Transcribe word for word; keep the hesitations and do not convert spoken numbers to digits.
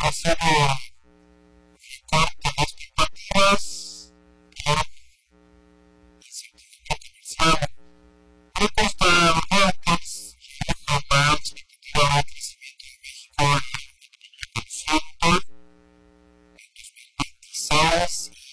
hacer recorte las expectativas por incentivo comercial. Grupos de royalties redujeron la expectativa de crecimiento de México en el dos mil veintisiete, en dos mil veintiséis